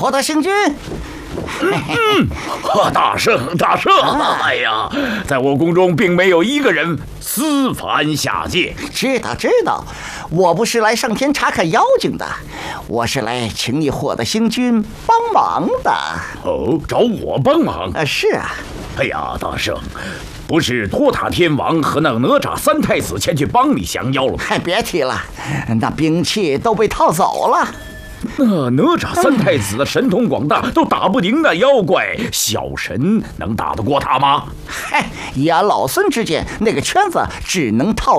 获得星君。 大圣，大圣！哎呀，在我宫中并没有一个人私凡下界。 知道，我不是来上天查看妖精的，我是来请你获得星君帮忙的。 哦，找我帮忙？ 是啊。 哎呀，大圣，不是托塔天王和那哪吒三太子前去帮你降妖了吗？ 别提了，那兵器都被套走了。 那哪吒三太子的神通广大，都打不赢那妖怪，小神能打得过他吗？ 以俺老孙之见，那个圈子只能套